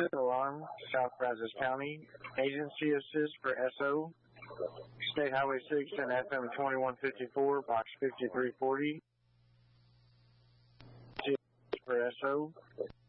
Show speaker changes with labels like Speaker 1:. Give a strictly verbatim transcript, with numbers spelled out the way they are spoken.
Speaker 1: Alarm, South Brazos County. Agency assist for S O. State Highway six and F M twenty-one fifty-four, box fifty-three forty. For S O.